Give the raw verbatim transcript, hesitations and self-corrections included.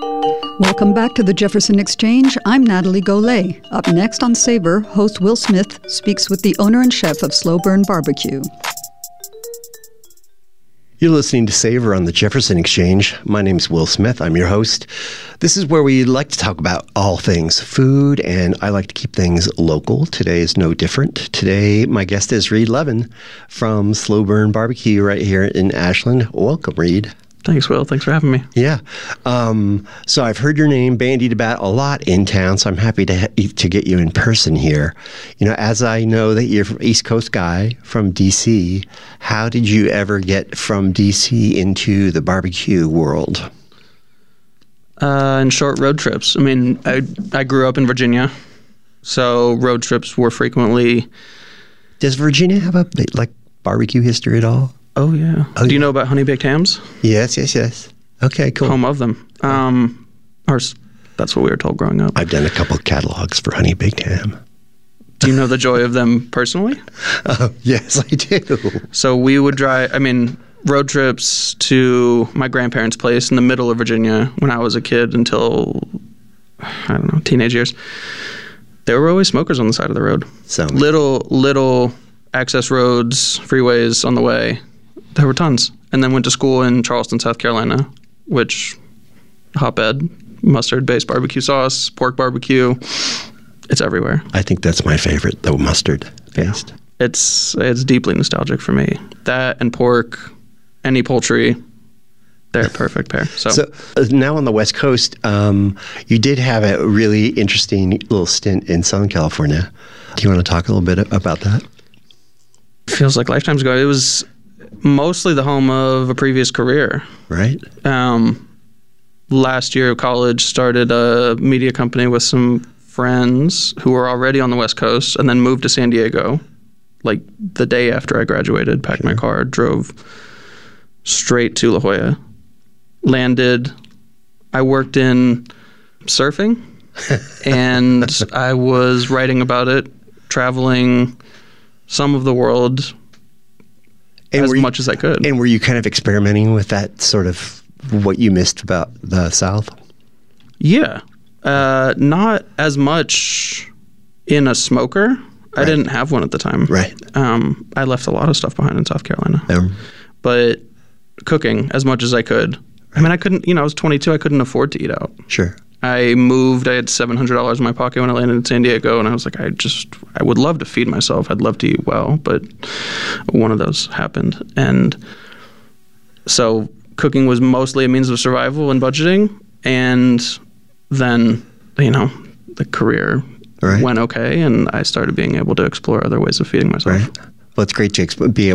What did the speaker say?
Welcome back to the Jefferson Exchange. I'm Natalie Golay. Up next on Savor, host Will Smith speaks with the owner and chef of Slow Burn Barbecue. You're listening to Savor on the Jefferson Exchange. My name's Will Smith. I'm your host. This is where we like to talk about all things food, and I like to keep things local. Today is no different. Today, my guest is Reed Levin from Slow Burn Barbecue right here in Ashland. Welcome, Reed. Thanks, Will. Thanks for having me. Yeah. Um, so I've heard your name bandied about a lot in town, so I'm happy to to get you in person here. You know, as I know that you're an East Coast guy from D C, how did you ever get from D C into the barbecue world? Uh, in short road trips. I mean, I I grew up in Virginia, so road trips were frequently... Does Virginia have a, like, barbecue history at all? Oh, yeah. Oh, Do you yeah. know about honey baked hams? Yes, yes, yes. Okay, cool. Home of them. Um, or s- that's what we were told growing up. I've done a couple of catalogs for honey baked ham. Do you know the joy of them personally? Oh, yes, I do. So we would drive, I mean, road trips to my grandparents' place in the middle of Virginia when I was a kid until, I don't know, teenage years. There were always smokers on the side of the road. So Little, little access roads, freeways on the way. There were tons. And then went to school in Charleston, South Carolina, which hotbed, mustard-based barbecue sauce, pork barbecue. It's everywhere. I think that's my favorite, the mustard based. Yeah. It's it's deeply nostalgic for me. That and pork, any poultry, they're a perfect pair. So, So uh, now on the West Coast, um, you did have a really interesting little stint in Southern California. Do you want to talk a little bit about that? feels like lifetimes ago. It was mostly the home of a previous career. Right. Um, last year of college, started a media company with some friends who were already on the West Coast, and then moved to San Diego like the day after I graduated, packed Sure. my car, drove straight to La Jolla, landed. I worked in surfing, and I was writing about it, traveling some of the world And as were you- much as I could. And were you kind of experimenting with that sort of what you missed about the South? Yeah. Uh, not as much in a smoker. I Right. didn't have one at the time. Right. Um, I left a lot of stuff behind in South Carolina. Um, But cooking as much as I could. I mean, I couldn't, you know, I was twenty-two. I couldn't afford to eat out. sure. I moved. I had seven hundred dollars in my pocket when I landed in San Diego, and I was like, I just, I would love to feed myself. I'd love to eat well, but one of those happened. And so cooking was mostly a means of survival and budgeting. And then, you know, the career Right. went okay, and I started being able to explore other ways of feeding myself. Right. Well, it's great to exp- be